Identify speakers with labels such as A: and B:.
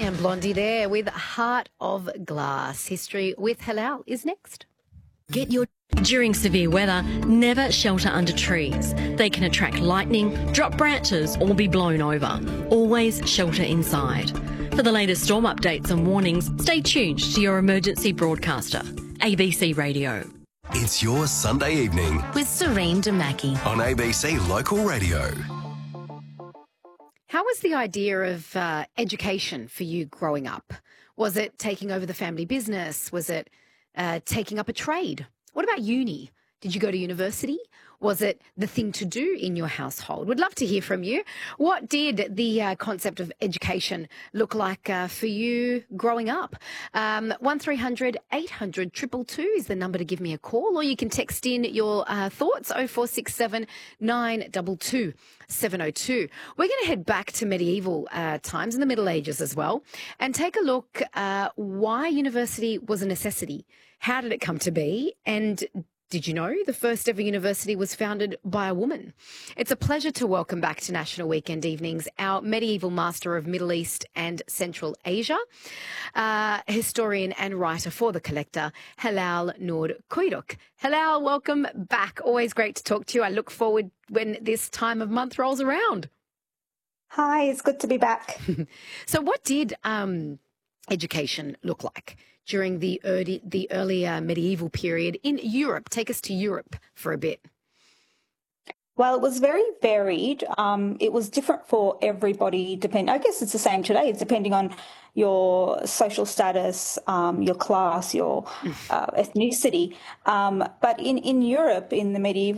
A: And Blondie there with Heart of Glass. History with Halal is next.
B: During severe weather, never shelter under trees. They can attract lightning, drop branches or be blown over. Always shelter inside. For the latest storm updates and warnings, stay tuned to your emergency broadcaster, ABC Radio.
C: It's your Sunday evening
D: with Serene Damaki
C: on ABC Local Radio.
A: How was the idea of education for you growing up? Was it taking over the family business? Was it taking up a trade? What about uni? Did you go to university? Was it the thing to do in your household? Would love to hear from you. What did the concept of education look like for you growing up? 1300 800 222 is the number to give me a call, or you can text in your thoughts 0467 922 702. We're going to head back to medieval times in the Middle Ages as well and take a look why university was a necessity. How did it come to be? And did you know the first ever university was founded by a woman? It's a pleasure to welcome back to National Weekend Evenings our medieval master of Middle East and Central Asia, historian and writer for The Collector, Halal Noor Kuyruk. Halal, welcome back. Always great to talk to you. I look forward when this time of month rolls around.
E: Hi, it's good to be back.
A: So what did education look like during the earlier medieval period in Europe? Take us to Europe for a bit.
E: Well, it was very varied. It was different for everybody. I guess it's the same today. It's depending on your social status, your class, your ethnicity. But in Europe, in the medieval